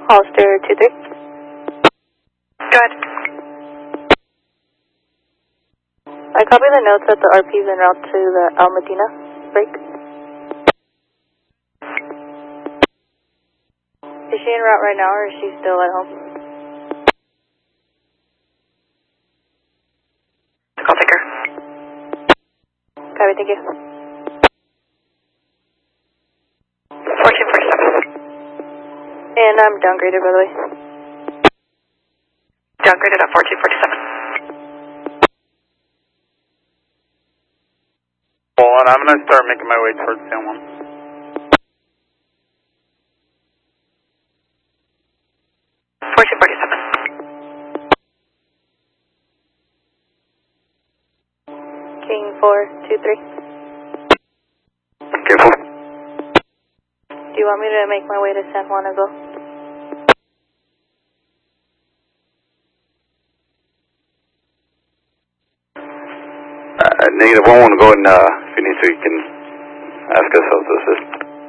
Hollister 2-3. Go ahead. I copy the notes that the RP is en route to the Al Medina break. Is she en route right now or is she still at home? I'll take her. Copy, thank you. 1447. And I'm downgraded, by the way. Downgraded at 1447. Well, and I'm going to start making my way towards San Juan. King 423. Careful. Do you want me to make my way to San Juan as well? Negative 1, go ahead and if you need to, you can ask us how to assist.